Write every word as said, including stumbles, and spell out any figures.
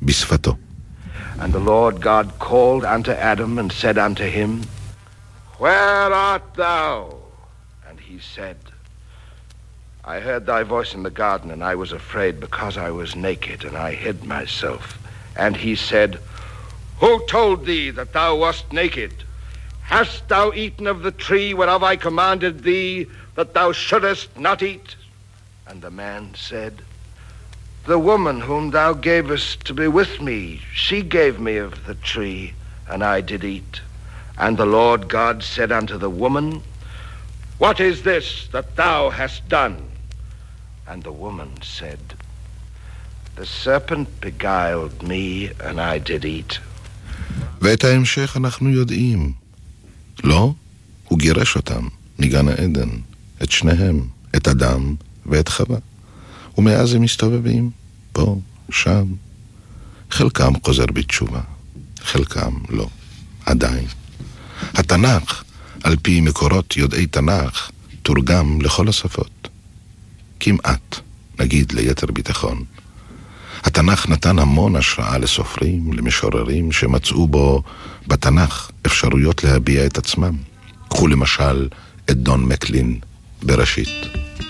בשפתו. And the Lord God called unto Adam and said unto him, Where art thou? And he said, I heard thy voice in the garden, and I was afraid because I was naked, and I hid myself. And he said, Who told thee that thou wast naked? Hast thou eaten of the tree whereof I commanded thee that thou shouldest not eat? And the man said, The woman whom thou gavest to be with me, she gave me of the tree, and I did eat. And the Lord God said unto the woman, What is this that thou hast done? And the woman said, The serpent beguiled me, and I did eat. ואת ההמשך אנחנו יודעים. לא, הוא גירש אותם מגן העדן, את שניהם, את אדם ואת חווה. ומאז הם מסתובבים, פה, שם. חלקם חוזר בתשובה, חלקם לא, עדיין. התנ"ך, על פי מקורות יודעי תנ"ך, תורגם לכל השפות. כמעט, נגיד ליתר ביטחון. התנ"ך נתן המון השראה לסופרים, למשוררים שמצאו בו בתנ"ך אפשרויות להביע את עצמם. קחו למשל את דון מקלין בראשית.